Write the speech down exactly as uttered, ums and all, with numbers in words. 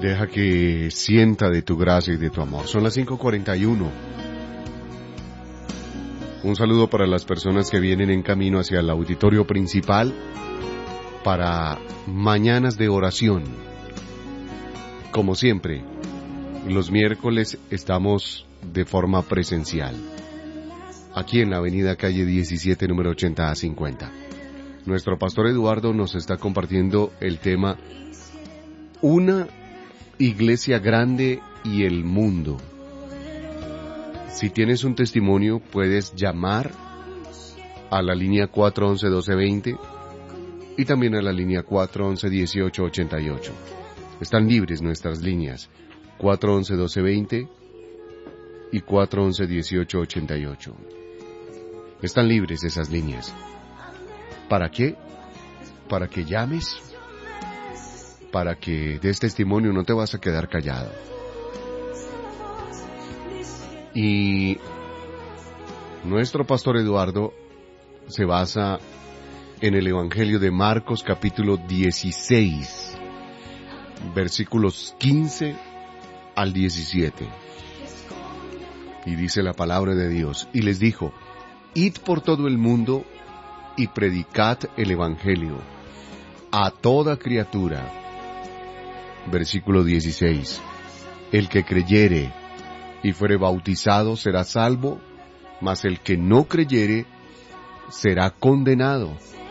Deja que sienta de tu gracia y de tu amor. Son las cinco cuarenta y uno. Un saludo para las personas que vienen en camino hacia el auditorio principal para mañanas de oración. Como siempre, los miércoles estamos de forma presencial, aquí en la avenida calle diecisiete, número ochenta a cincuenta. Nuestro pastor Eduardo nos está compartiendo el tema Una iglesia grande y el mundo. Si tienes un testimonio, puedes llamar a la línea cuatro once, doce veinte y también a la línea cuatro once, dieciocho ochenta y ocho. Están libres nuestras líneas cuatro once, doce veinte y cuatro once, dieciocho ochenta y ocho. Están libres esas líneas. ¿Para qué? Para que llames, para que des testimonio, no te vas a quedar callado. Y nuestro pastor Eduardo se basa en el Evangelio de Marcos, capítulo dieciséis, versículos quince al diecisiete. Y dice la palabra de Dios, y les dijo, id por todo el mundo y predicad el Evangelio a toda criatura. Versículo dieciséis. El que creyere y fuere bautizado será salvo, mas el que no creyere será condenado.